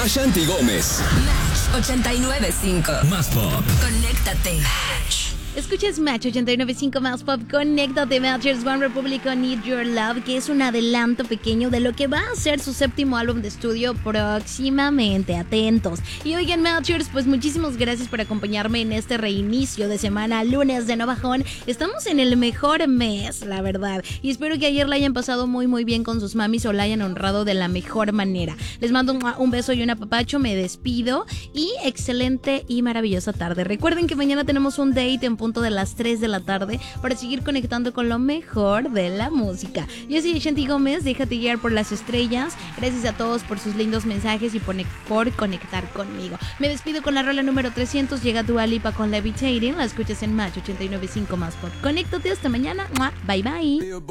Ashanti Gómez. Match 89.5. Más pop. Conéctate. Escuchas Match 89.5 Más Pop. Conéctate, Matchers. One Republic con Need Your Love, que es un adelanto pequeño de lo que va a ser su séptimo álbum de estudio próximamente. Atentos. Y oigan, Matchers, pues muchísimas gracias por acompañarme en este reinicio de semana, lunes de No Bajón. Estamos en el mejor mes, la verdad. Y espero que ayer la hayan pasado muy muy bien con sus mamis o la hayan honrado de la mejor manera. Les mando un beso y un apapacho. Me despido y excelente y maravillosa tarde. Recuerden que mañana tenemos un date en punto de las 3 de la tarde para seguir conectando con lo mejor de la música. Yo soy Ashanti Gómez, déjate guiar por las estrellas. Gracias a todos por sus lindos mensajes y por conectar conmigo. Me despido con la rola número 300. Llega Dua Lipa con Levitating. La escuchas en Match 89.5 Más Pop. Conéctate hasta mañana. Bye bye.